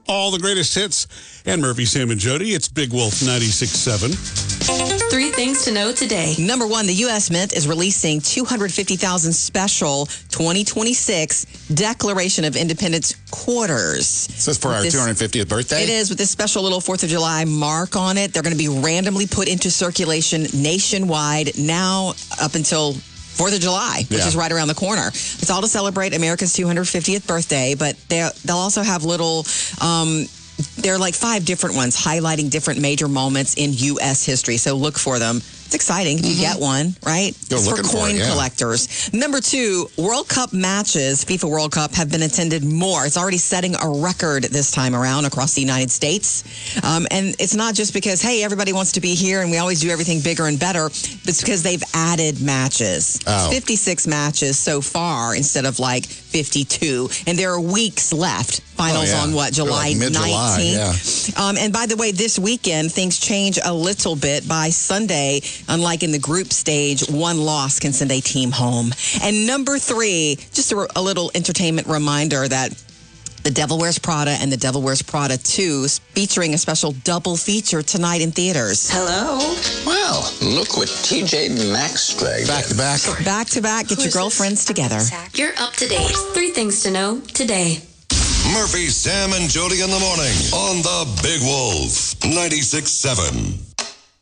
all the greatest hits. And Murphy, Sam, and Jody, it's Big Wolf 96.7. 3 things to know today. Number 1, the U.S. Mint is releasing 250,000 special 2026 Declaration of Independence quarters. This is for our 250th birthday? It is, with this special little 4th of July mark on it. They're going to be randomly put into circulation nationwide now up until 4th of July, which is right around the corner. It's all to celebrate America's 250th birthday, but they'll also have little... there are like 5 different ones highlighting different major moments in U.S. history. So look for them. It's exciting if you get one, right? It's for coin collectors. Number 2, World Cup matches, FIFA World Cup, have been attended more. It's already setting a record this time around across the United States. And it's not just because, hey, everybody wants to be here and we always do everything bigger and better. It's because they've added matches. Oh. 56 matches so far instead of like 52. And there are weeks left. Finals on July 19th. And by the way, this weekend, things change a little bit. By Sunday, unlike in the group stage, 1 loss can send a team home. And number 3, just a little entertainment reminder that The Devil Wears Prada and The Devil Wears Prada 2 featuring a special double feature tonight in theaters. Hello? Well, look what TJ Maxx dragged. Back to back. Back to back. Get your girlfriends together. You're up to date. 3 things to know today. Murphy, Sam, and Jody in the morning on the Big Wolf 96.7.